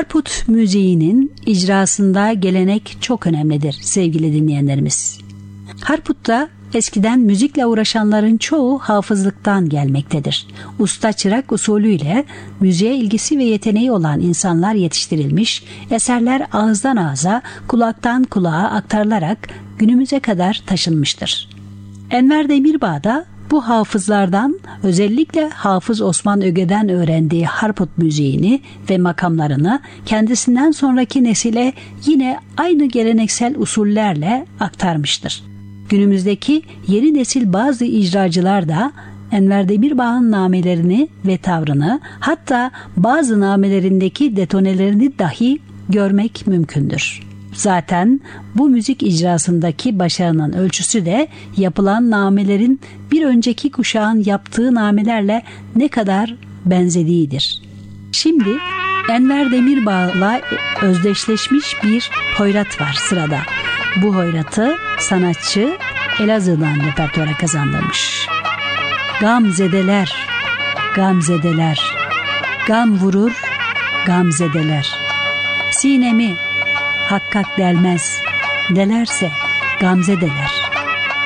Harput müziğinin icrasında gelenek çok önemlidir sevgili dinleyenlerimiz. Harput'ta eskiden müzikle uğraşanların çoğu hafızlıktan gelmektedir. Usta çırak usulüyle müziğe ilgisi ve yeteneği olan insanlar yetiştirilmiş, eserler ağızdan ağza, kulaktan kulağa aktarılarak günümüze kadar taşınmıştır. Enver Demirbağ da bu hafızlardan, özellikle Hafız Osman Öge'den öğrendiği harput müziğini ve makamlarını kendisinden sonraki nesile yine aynı geleneksel usullerle aktarmıştır. Günümüzdeki yeni nesil bazı icracılar da Enver Demirbağ'ın namelerini ve tavrını, hatta bazı namelerindeki detonelerini dahi görmek mümkündür. Zaten bu müzik icrasındaki başarının ölçüsü de yapılan namelerin bir önceki kuşağın yaptığı namelerle ne kadar benzediğidir. Şimdi Enver Demirbağ'la özdeşleşmiş bir hoyrat var sırada. Bu hoyratı sanatçı Elazığ'dan repertuara kazandırmış. Gamzedeler, gamzedeler, gam vurur, gamzedeler. Sinemi hakkak delmez, delerse gamzedeler.